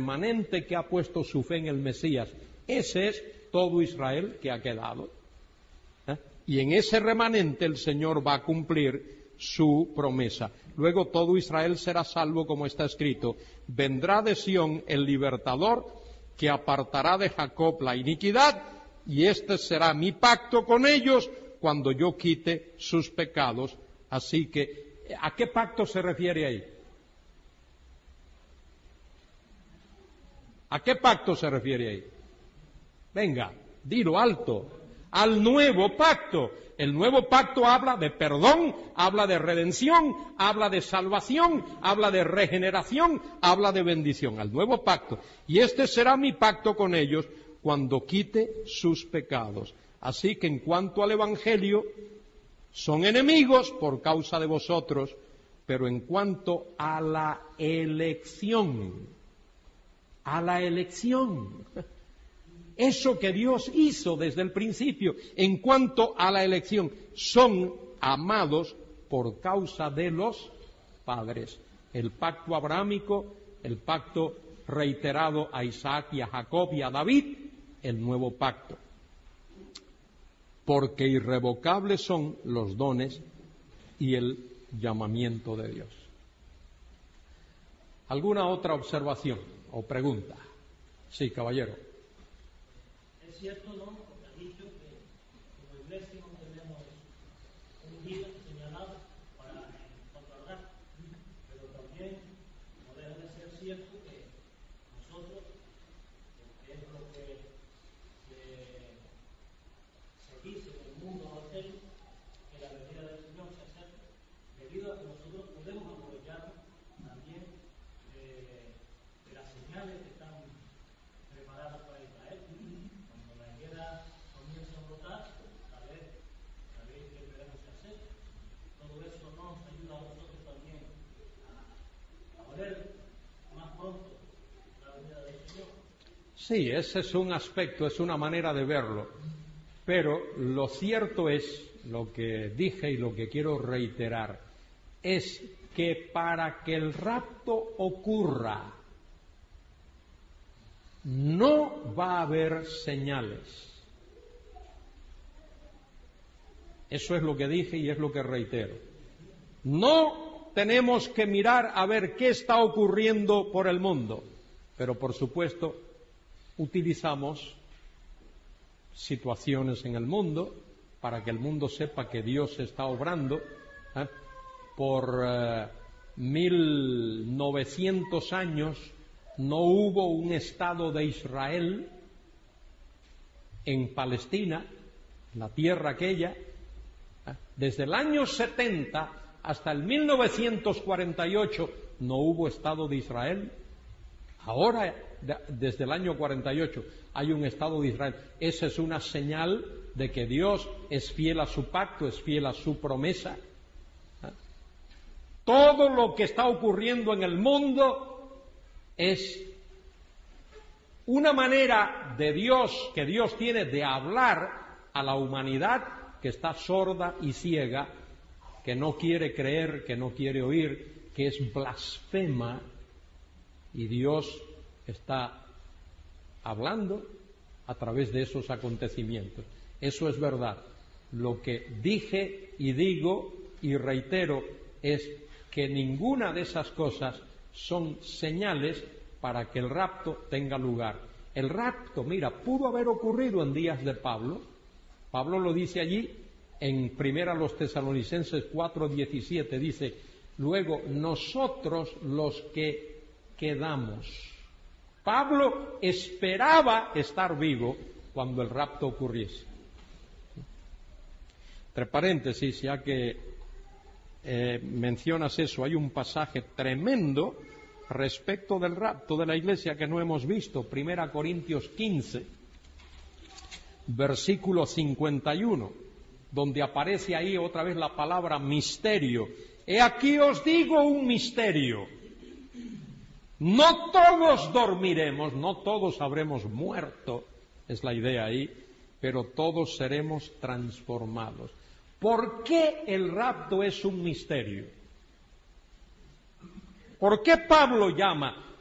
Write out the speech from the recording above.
remanente que ha puesto su fe en el Mesías. Ese es todo Israel que ha quedado. Y en ese remanente el Señor va a cumplir su promesa. Luego todo Israel será salvo, como está escrito: vendrá de Sión el libertador, que apartará de Jacob la iniquidad, y este será mi pacto con ellos cuando yo quite sus pecados. Así que, ¿a qué pacto se refiere ahí? ¿A qué pacto se refiere ahí? Venga, dilo alto. Al nuevo pacto. El nuevo pacto habla de perdón, habla de redención, habla de salvación, habla de regeneración, habla de bendición. Al nuevo pacto. Y este será mi pacto con ellos cuando quite sus pecados. Así que en cuanto al Evangelio, son enemigos por causa de vosotros, pero en cuanto a la elección, eso que Dios hizo desde el principio, en cuanto a la elección, son amados por causa de los padres. El pacto abrahámico, el pacto reiterado a Isaac y a Jacob y a David, el nuevo pacto. Porque irrevocables son los dones y el llamamiento de Dios. ¿Alguna otra observación o pregunta? Sí, caballero. Es cierto, ¿no? Porque ha dicho que como iglesia no tenemos un día señalado para controlar, pero también no deja de ser cierto que nosotros, que es lo que se dice en el mundo evangélico, que la venida del Señor se acerca, debido a que nosotros podemos aprovecharnos también de las señales que están preparadas para Israel. Cuando la higuera comienza a brotar, sabéis que veremos qué hacer. Todo eso nos ayuda a nosotros también a ver más pronto la venida del Señor. Sí, ese es un aspecto, es una manera de verlo. Pero lo cierto es, lo que dije y lo que quiero reiterar, es que para que el rapto ocurra, no va a haber señales. Eso es lo que dije y es lo que reitero. No tenemos que mirar a ver qué está ocurriendo por el mundo, pero por supuesto utilizamos situaciones en el mundo para que el mundo sepa que Dios está obrando. Por 1900 años no hubo un Estado de Israel en Palestina, la tierra aquella. Desde el año 70 hasta el 1948 no hubo Estado de Israel. Ahora, desde el año 48, hay un Estado de Israel. Esa es una señal de que Dios es fiel a su pacto, es fiel a su promesa. Todo lo que está ocurriendo en el mundo es una manera de Dios, que Dios tiene de hablar a la humanidad que está sorda y ciega, que no quiere creer, que no quiere oír, que es blasfema, y Dios está hablando a través de esos acontecimientos. Eso es verdad. Lo que dije y digo y reitero es que ninguna de esas cosas son señales para que el rapto tenga lugar. El rapto, mira, pudo haber ocurrido en días de Pablo. Pablo lo dice allí en 1 Tesalonicenses 4:17, dice: luego nosotros los que quedamos. Pablo esperaba estar vivo cuando el rapto ocurriese. Entre paréntesis, ya que mencionas eso, hay un pasaje tremendo respecto del rapto de la iglesia que no hemos visto. 1 Corintios 15, versículo 51, donde aparece ahí otra vez la palabra misterio. He aquí os digo un misterio. No todos dormiremos, no todos habremos muerto, es la idea ahí, pero todos seremos transformados. ¿Por qué el rapto es un misterio? ¿Por qué Pablo llama